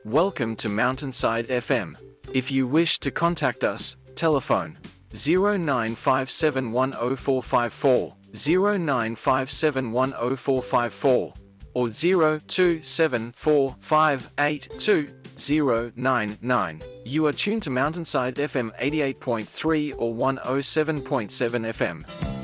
Welcome to Mountainside FM. If you wish to contact us, telephone 0957104454, 0957104454, or 0274582099. You are tuned to Mountainside FM 88.3 or 107.7 FM.